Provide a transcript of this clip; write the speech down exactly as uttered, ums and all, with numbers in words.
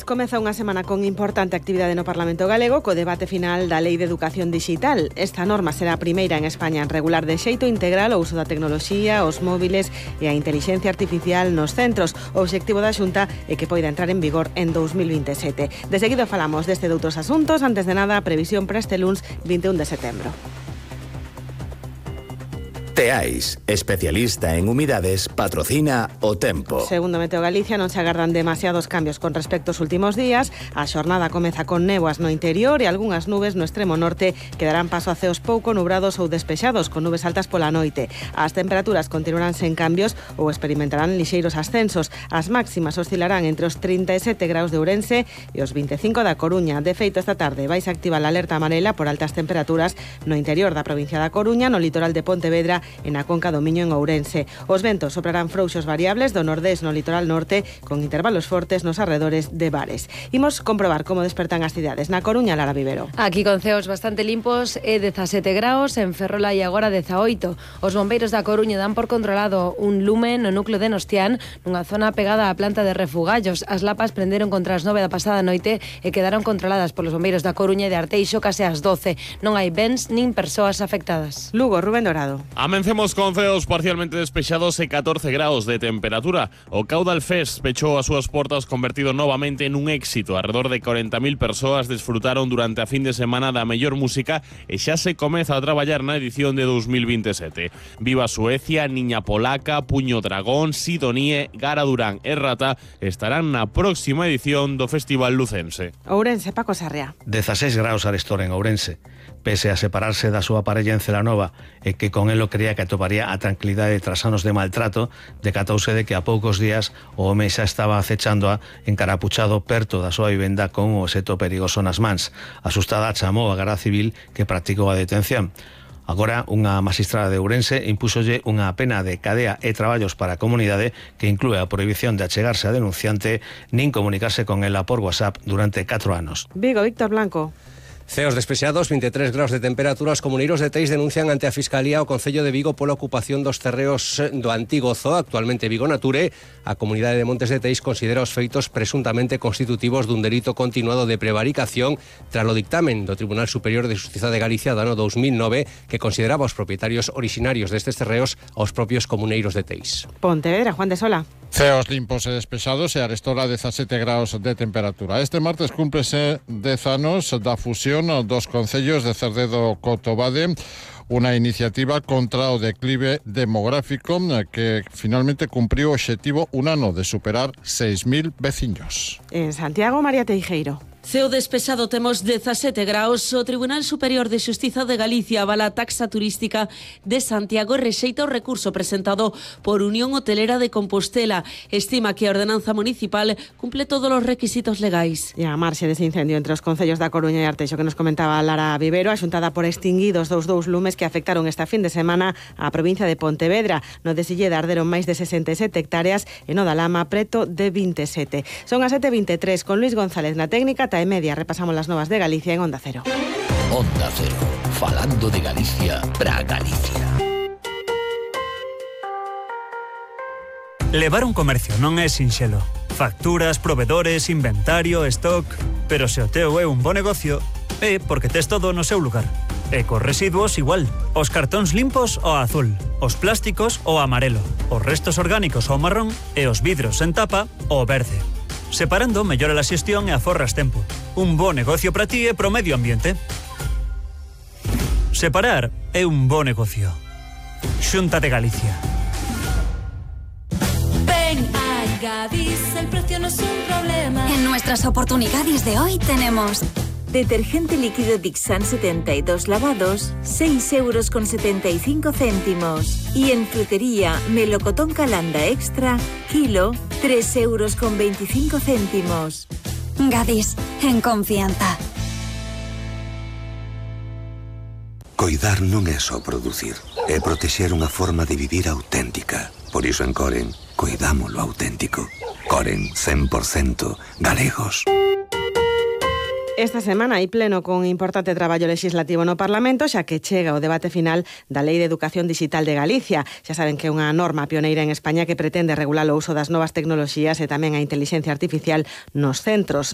comeza unha semana con importante actividade no Parlamento galego co debate final da Lei de Educación Digital. Esta norma será a primeira en España en regular de xeito integral o uso da tecnoloxía, os móviles e a intelixencia artificial nos centros. O obxectivo da Xunta é que poida entrar en vigor en dous mil vinte e sete. De seguido falamos deste de outros asuntos. Antes de nada, a previsión para este luns vinte e un de setembro. Teais, especialista en humidades, patrocina o tempo. Segundo Meteo Galicia, non se agardan demasiados cambios con respecto aos últimos días. A xornada comeza con néboas no interior e algunhas nubes no extremo norte que darán paso a ceos pouco nubrados ou despexados, con nubes altas pola noite. As temperaturas continuarán sen cambios ou experimentarán lixeiros ascensos. As máximas oscilarán entre os trinta e sete graus de Ourense e os vinte e cinco da Coruña. De feito, esta tarde vais a activar a alerta amarela por altas temperaturas no interior da provincia da Coruña, no litoral de Pontevedra e na conca do Miño en Ourense. Os ventos soprarán frouxos variables do nordés no litoral norte con intervalos fortes nos arredores de Bares. Imos comprobar como despertan as cidades. Na Coruña, Lara Vivero. Aquí con ceos bastante limpos e dezasete graus, en Ferrol hai agora dezaoito. Os bombeiros da Coruña dan por controlado un lume no núcleo de Nostián, nunha zona pegada á planta de refugallos. As lapas prenderon contra as nove da pasada noite e quedaron controladas polos bombeiros da Coruña e de Arteixo case ás doce. Non hai bens nin persoas afectadas. Lugo, Rubén Dorado. Amencemos con ceos parcialmente despexados e catorce graus de temperatura. O Caudal Fest pechou as súas portas convertido novamente en un éxito. Alrededor de corenta mil persoas desfrutaron durante a fin de semana da mellor música e xa se comeza a traballar na edición de dous mil vinte e sete. Viva Suecia, Niña Polaca, Puño Dragón, Sidonie, Gara Durán e Rata estarán na próxima edición do Festival Lucense. Ourense, Paco Sarria. dezaseis graus arestor en Ourense. Pese a separarse da súa parella en Celanova e que con elo creía que atoparía a tranquilidade tras anos de maltrato, decatouse de que a poucos días o home xa estaba acechándoa encarapuchado perto da súa vivenda con un obxecto perigoso nas mans. Asustada, chamou a Garda Civil que practicou a detención. Agora, unha magistrada de Ourense impúsolle unha pena de cadea e traballos para a comunidade que inclúe a prohibición de achegarse a denunciante nin comunicarse con ela por WhatsApp durante catro anos. Vigo, Víctor Blanco. Ceos despexados, vinte e tres graus de temperatura. Os comuneiros de Teis denuncian ante a Fiscalía o Concello de Vigo pola ocupación dos terreos do antigo zoo, actualmente Vigo Nature. A comunidade de Montes de Teis considera os feitos presuntamente constitutivos dun delito continuado de prevaricación tras o dictamen do Tribunal Superior de Xustiza de Galicia do ano dous mil nove que consideraba os propietarios orixinarios destes terreos aos propios comuneiros de Teis. Pontevedra, Juan de Sola. Ceos limpos e despexados e arestora dezasete graus de temperatura. Este martes cúmplese dez anos da fusión dos concellos de Cerdedo e Cotobade, unha iniciativa contra o declive demográfico que finalmente cumpriu o obxectivo un ano de superar seis mil veciños. En Santiago, María Teijeiro. Ceo despexado, temos dezasete graus. O Tribunal Superior de Xustiza de Galicia avala a taxa turística de Santiago e rexeita o recurso presentado por Unión Hotelera de Compostela. Estima que a ordenanza municipal cumple todos os requisitos legais. E a marxe dese incendio entre os concellos da Coruña e Arteixo que nos comentaba Lara Vivero, axuntada por extinguidos dos dous lumes que afectaron esta fin de semana a provincia de Pontevedra. No de Silleda arderon máis de sesenta e sete hectáreas e no da Lama preto de vinte e sete. Son as sete e vinte e tres con Luis González na técnica e media. Repasamos las novas de Galicia en Onda Cero. Onda Cero, falando de Galicia pra Galicia. Levar un comercio non é sinxelo. Facturas, provedores, inventario, stock... Pero se o teu é un bo negocio, é porque tes todo no seu lugar. E cos residuos igual. Os cartóns limpos o azul, os plásticos o amarelo, os restos orgánicos o marrón e os vidros en tapa o verde. Separando, mellora a xestión e aforras tempo. Un bo negocio para ti e pro medio ambiente. Separar é un bo negocio. Xunta de Galicia. Ven a Gadis, el precio no es un problema. En nuestras oportunidades de hoy tenemos detergente líquido Dixan setenta y dos lavados, seis euros con setenta y cinco céntimos. Y en frutería, melocotón Calanda Extra, kilo, tres euros con veinticinco céntimos. Gadis, en confianza. Coidar non é só producir, é protexer unha forma de vivir auténtica. Por iso en Coren, coidamos lo auténtico. Coren, cen por cento galegos. Esta semana hai pleno con importante traballo legislativo no Parlamento, xa que chega o debate final da Lei de Educación Digital de Galicia. Xa saben que é unha norma pioneira en España que pretende regular o uso das novas tecnoloxías e tamén a intelixencia artificial nos centros.